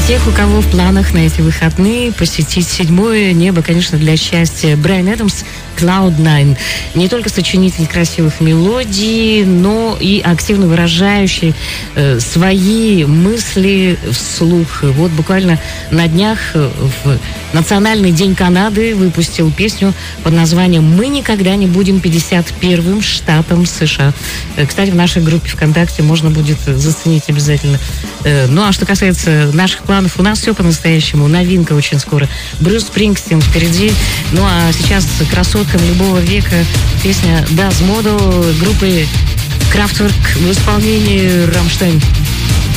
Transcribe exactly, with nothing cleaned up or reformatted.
тех, у кого в планах на эти выходные посетить седьмое небо, конечно, для счастья, Брайан Адамс, клауд найн. Не только сочинитель красивых мелодий, но и активно выражающий э, свои мысли вслух. Вот буквально на днях в Национальный день Канады выпустил песню под названием «Мы никогда не будем пятьдесят первым штатом США». Кстати, в нашей группе ВКонтакте можно будет заценить обязательно. Ну, а что касается наших планов, у нас все по-настоящему. Новинка очень скоро. Брюс Спрингстин впереди. Ну, а сейчас красоткам любого века песня «Das Model» группы Kraftwerk в исполнении «Рамштайн».